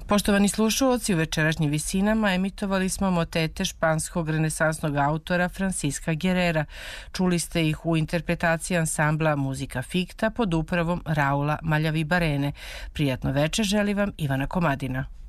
Poštovani slušalci, u večerašnjim visinama emitovali smo motete španskog renesansnog autora Francisca Guerrera. Čuli ste ih u interpretaciji ansambla Muzika Ficta pod upravom Raula Maljavi Barene. Prijatno večer želi vam Ivana Komadina.